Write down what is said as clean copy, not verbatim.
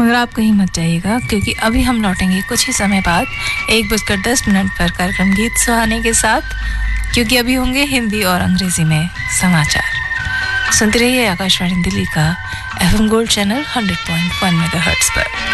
मगर आप कहीं मत जाइएगा, क्योंकि अभी हम लौटेंगे कुछ ही समय बाद 1:10 पर कार्यक्रम गीत सुहाने के साथ, क्योंकि अभी होंगे हिंदी और अंग्रेजी में समाचार। सुनते रहिए आकाशवाणी दिल्ली का FM गोल्ड चैनल 100.1 मेगाहर्ट्ज पर।